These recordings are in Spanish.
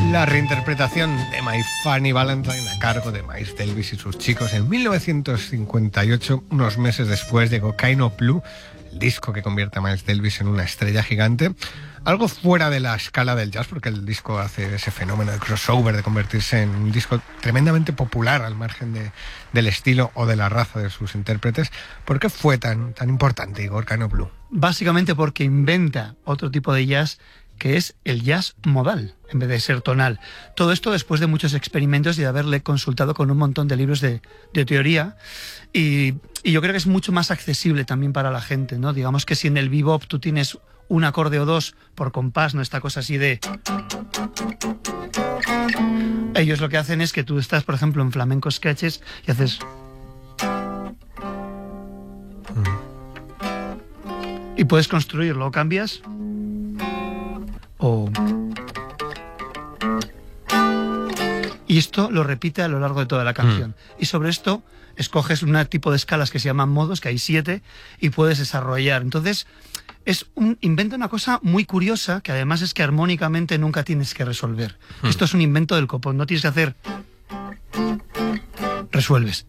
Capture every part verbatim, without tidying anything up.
La reinterpretación de My Funny Valentine a cargo de Miles Davis y sus chicos en mil novecientos cincuenta y ocho, unos meses después, llegó Kind of Blue, el disco que convierte a Miles Davis en una estrella gigante, algo fuera de la escala del jazz, porque el disco hace ese fenómeno de crossover, de convertirse en un disco tremendamente popular al margen de, del estilo o de la raza de sus intérpretes. ¿Por qué fue tan, tan importante, Igor, Kind of Blue? Básicamente porque inventa otro tipo de jazz, que es el jazz modal, en vez de ser tonal. Todo esto después de muchos experimentos y de haberle consultado con un montón de libros de, de teoría, y, y yo creo que es mucho más accesible también para la gente, ¿no? Digamos que si en el bebop tú tienes un acorde o dos por compás, no esta cosa así de... Ellos lo que hacen es que tú estás, por ejemplo, en flamenco sketches y haces... Y puedes construirlo, cambias... O... Y esto lo repite a lo largo de toda la canción. Mm. Y sobre esto escoges un tipo de escalas que se llaman modos, que hay siete, y puedes desarrollar. Entonces, es un, inventa una cosa muy curiosa, que además es que armónicamente nunca tienes que resolver. Mm. Esto es un invento del copón, no tienes que hacer... Resuelves.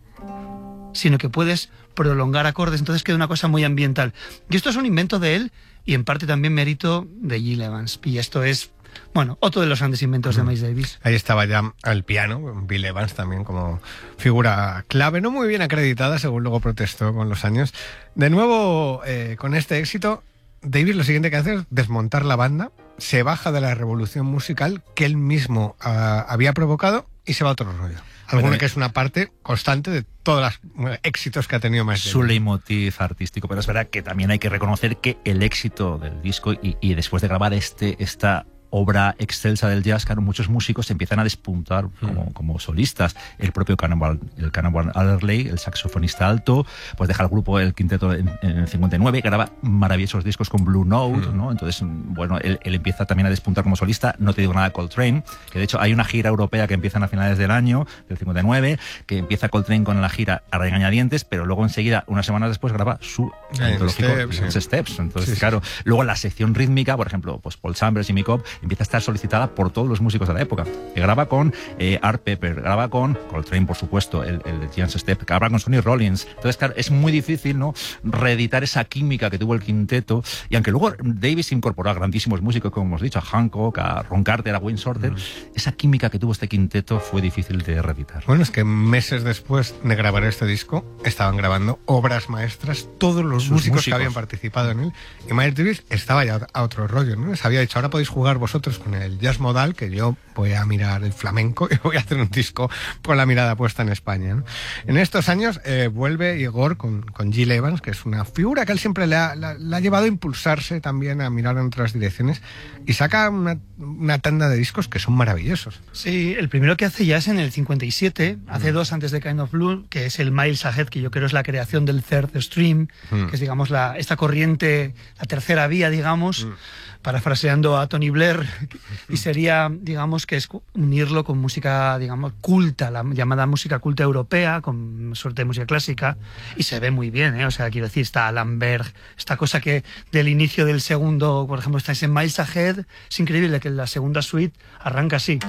Sino que puedes prolongar acordes, entonces queda una cosa muy ambiental. Y esto es un invento de él, y en parte también mérito de Gil Evans. Y esto es, bueno, otro de los grandes inventos mm. de Miles Davis. Ahí estaba ya al piano, Bill Evans también como figura clave, no muy bien acreditada, según luego protestó con los años. De nuevo, eh, con este éxito, Davis lo siguiente que hace es desmontar la banda, se baja de la revolución musical que él mismo uh, había provocado y se va a otro rollo. Alguna bueno, que es una parte constante de todos los bueno, éxitos que ha tenido Miles Davis. Su leitmotiv artístico, pero es verdad que también hay que reconocer que el éxito del disco y, y después de grabar este esta obra excelsa del jazz, claro, muchos músicos empiezan a despuntar como, mm. como solistas. El propio Cannonball, el Cannonball Adderley, el saxofonista alto, pues deja el grupo, el quinteto en, en el cincuenta y nueve, graba maravillosos discos con Blue Note, mm. ¿no? Entonces, bueno, él, él empieza también a despuntar como solista. No te digo nada de Coltrane, que de hecho hay una gira europea que empiezan a finales del año, del cincuenta y nueve, que empieza Coltrane con la gira a regañadientes, pero luego enseguida, unas semanas después, graba su antológico Steps, sí. Steps. Entonces, sí, claro, sí. Luego la sección rítmica, por ejemplo, pues Paul Chambers y Mick Cobb, empieza a estar solicitada por todos los músicos de la época. Que graba con eh, Art Pepper, graba con Coltrane, por supuesto, el, el Giant Step, graba con Sonny Rollins. Entonces, claro, es muy difícil, ¿no?, reeditar esa química que tuvo el quinteto. Y aunque luego Davis incorporó a grandísimos músicos, como hemos dicho, a Hancock, a Ron Carter, a Wayne Shorter, mm. esa química que tuvo este quinteto fue difícil de reeditar. Bueno, es que meses después de grabar este disco, estaban grabando obras maestras, todos los músicos, músicos que habían participado en él. Y Miles Davis estaba ya a otro rollo, ¿no? Les había dicho, ahora podéis jugar vosotros con el jazz modal, que yo voy a mirar el flamenco y voy a hacer un disco con la mirada puesta en España, ¿no? En estos años eh, vuelve Igor con, con Gil Evans, que es una figura que él siempre le ha, la, la ha llevado a impulsarse también a mirar en otras direcciones, y saca una, una tanda de discos que son maravillosos. Sí, el primero que hace ya es en el cincuenta y siete, mm. hace dos antes de Kind of Blue, que es el Miles Ahead, que yo creo es la creación del Third Stream, mm. que es, digamos, la, esta corriente, la tercera vía, digamos, mm. parafraseando a Tony Blair, y sería, digamos, que es unirlo con música, digamos, culta, la llamada música culta europea, con suerte de música clásica, y se ve muy bien, ¿eh? O sea, quiero decir, está Alan Berg, esta cosa que del inicio del segundo, por ejemplo, está ese Miles Ahead, es increíble que la segunda suite arranca así.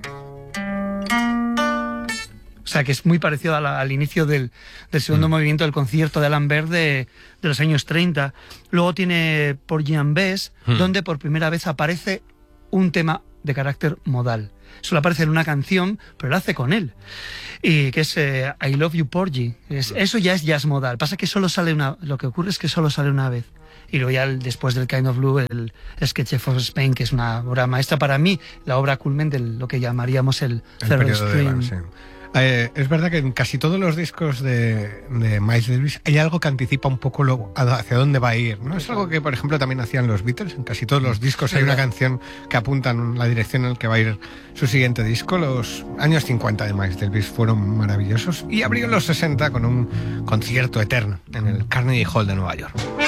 O sea, que es muy parecido a la, al inicio del, del segundo mm. movimiento del concierto de Alan Berg de, de los años treinta. Luego tiene Porgy and Bess, mm. donde por primera vez aparece un tema de carácter modal. Solo aparece en una canción, pero lo hace con él. Y que es eh, I Love You, Porgy. Es, eso ya es jazz modal. Pasa que solo sale una... Lo que ocurre es que solo sale una vez. Y luego ya después del Kind of Blue, el Sketch of Spain, que es una obra maestra para mí, la obra culmen de lo que llamaríamos el, el Third Stream. Sí. Eh, es verdad que en casi todos los discos de, de Miles Davis hay algo que anticipa un poco lo, hacia dónde va a ir, ¿no? Es algo que, por ejemplo, también hacían los Beatles. En casi todos los discos hay una canción que apunta en la dirección en la que va a ir su siguiente disco. Los años cincuenta de Miles Davis fueron maravillosos, y abrió los sesenta con un concierto eterno en el Carnegie Hall de Nueva York.